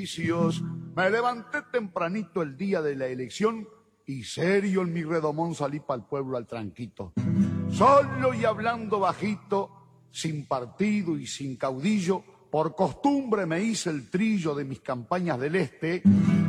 Me levanté tempranito el día de la elección y serio en mi redomón salí pa'l pueblo al tranquito. Solo y hablando bajito, sin partido y sin caudillo, por costumbre me hice el trillo de mis campañas del este.